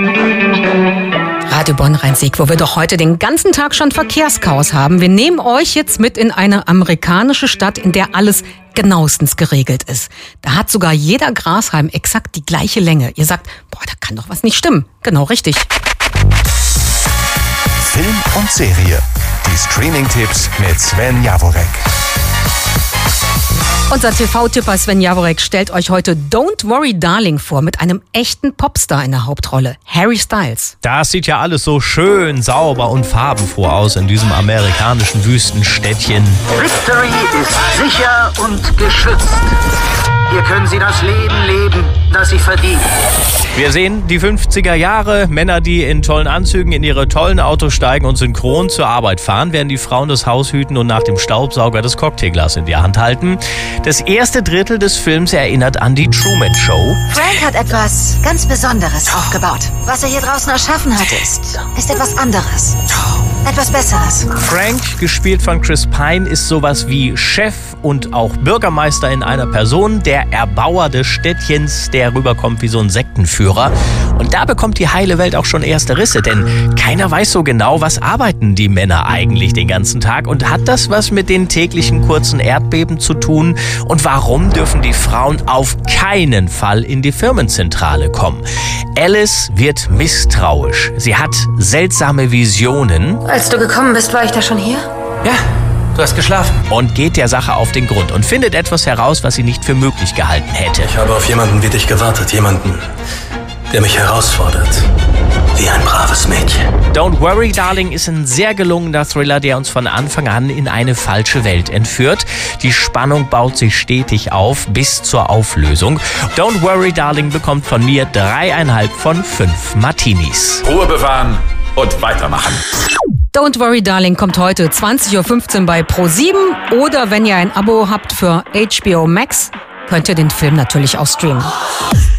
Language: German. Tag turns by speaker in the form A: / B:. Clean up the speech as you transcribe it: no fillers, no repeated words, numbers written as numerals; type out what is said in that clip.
A: Radio Bonn-Rhein-Sieg, wo wir doch heute den ganzen Tag schon Verkehrschaos haben. Wir nehmen euch jetzt mit in eine amerikanische Stadt, in der alles genauestens geregelt ist. Da hat sogar jeder Grashalm exakt die gleiche Länge. Ihr sagt, boah, da kann doch was nicht stimmen. Genau richtig.
B: Film und Serie. Die Streaming-Tipps mit Sven Jaworek.
A: Unser TV-Tipper Sven Jaworek stellt euch heute Don't Worry Darling vor mit einem echten Popstar in der Hauptrolle, Harry Styles.
C: Das sieht ja alles so schön sauber und farbenfroh aus in diesem amerikanischen Wüstenstädtchen.
D: Victory ist sicher und geschützt. Hier können Sie das Leben leben, das Sie verdienen.
C: Wir sehen die 50er Jahre, Männer, die in tollen Anzügen in ihre tollen Autos steigen und synchron zur Arbeit fahren, während die Frauen das Haus hüten und nach dem Staubsauger das Cocktailglas in die Hand halten. Das erste Drittel des Films erinnert an die Truman Show.
E: Frank hat etwas ganz Besonderes aufgebaut. Was er hier draußen erschaffen hat, ist etwas anderes. Etwas Besseres.
C: Frank, gespielt von Chris Pine, ist sowas wie Chef und auch Bürgermeister in einer Person, der Erbauer des Städtchens, der rüberkommt wie so ein Sektenführer. Und da bekommt die heile Welt auch schon erste Risse, denn keiner weiß so genau, was arbeiten die Männer eigentlich den ganzen Tag und hat das was mit den täglichen kurzen Erdbeben zu tun? Und warum dürfen die Frauen auf keinen Fall in die Firmenzentrale kommen? Alice wird misstrauisch. Sie hat seltsame Visionen.
E: Als du gekommen bist, war ich da schon hier?
F: Ja, du hast geschlafen.
C: Und geht der Sache auf den Grund und findet etwas heraus, was sie nicht für möglich gehalten hätte.
F: Ich habe auf jemanden wie dich gewartet. Jemanden, der mich herausfordert. Wie ein braves Mädchen.
C: Don't Worry Darling ist ein sehr gelungener Thriller, der uns von Anfang an in eine falsche Welt entführt. Die Spannung baut sich stetig auf bis zur Auflösung. Don't Worry Darling bekommt von mir 3,5 von 5 Martinis.
G: Ruhe bewahren und weitermachen.
A: Don't Worry Darling kommt heute 20.15 Uhr bei Pro7 oder wenn ihr ein Abo habt für HBO Max, könnt ihr den Film natürlich auch streamen.